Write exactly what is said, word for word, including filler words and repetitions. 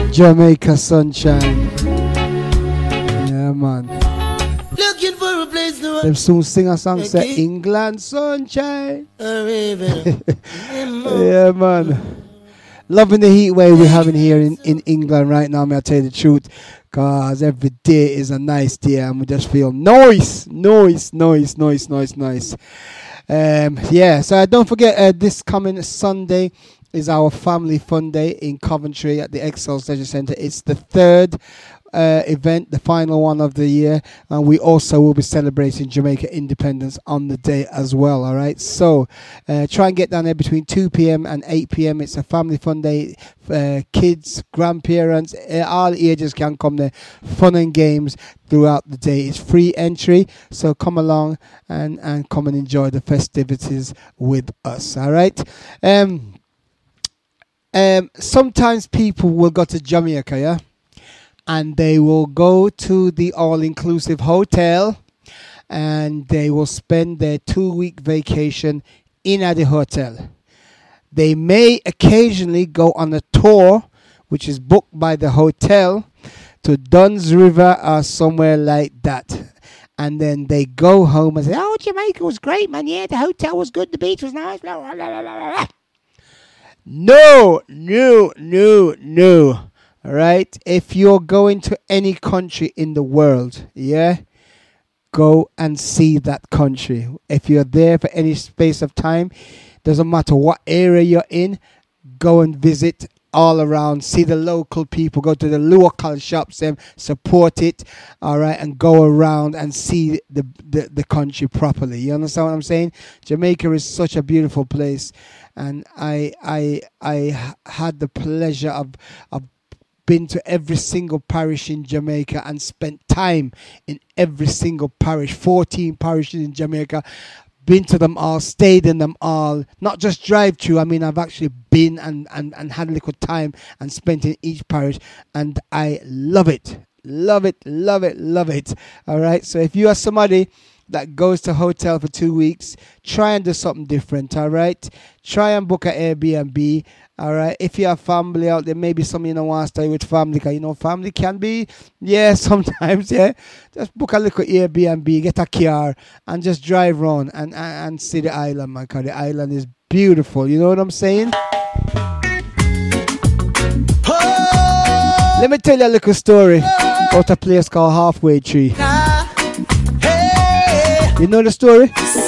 Jamaica sunshine. Yeah, man. Looking for a place to Them soon sing a song say England sunshine. Yeah, man. Loving the heat wave we're having here in, in England right now, may I tell you the truth. Because every day is a nice day and we just feel nice, nice, nice, nice, nice, nice. Um, yeah, so don't forget uh, this coming Sunday is our family fun day in Coventry at the Excel Leisure Centre. It's the third uh, event, the final one of the year, and we also will be celebrating Jamaica independence on the day as well. All right, so uh, try and get down there between two p.m. and eight p.m. It's a family fun day. Uh, kids, grandparents, uh, all ages can come there. Fun and games throughout the day. It's free entry, so come along and and come and enjoy the festivities with us. All right. Um. Um. Sometimes people will go to Jamaica, yeah. And they will go to the all-inclusive hotel and they will spend their two-week vacation in at the hotel. They may occasionally go on a tour, which is booked by the hotel, to Dunn's River or somewhere like that. And then they go home and say, oh, Jamaica was great, man. Yeah, the hotel was good. The beach was nice. Blah, blah, blah, blah, blah. No, no, no, no. All right, if you're going to any country in the world, yeah, go and see that country. If you're there for any space of time, doesn't matter what area you're in, go and visit all around, see the local people, go to the local shops and support it, all right, and go around and see the, the, the country properly. You understand what I'm saying? Jamaica is such a beautiful place, and I I I had the pleasure of of been to every single parish in Jamaica and spent time in every single parish, fourteen parishes in Jamaica. Been to them all, stayed in them all, not just drive through. I mean, I've actually been and, and, and had a little time and spent in each parish, and I love it, love it, love it, love it. All right, so if you are somebody that goes to a hotel for two weeks, try and do something different. All right, try and book an Airbnb. All right, if you have family out there, maybe some you don't want to stay with family, because you know family can be, yeah, sometimes, yeah. Just book a little Airbnb, get a car, and just drive around and, and, and see the island, man, because the island is beautiful. You know what I'm saying? Oh! Let me tell you a little story oh! about a place called Halfway Tree. Hey! You know the story?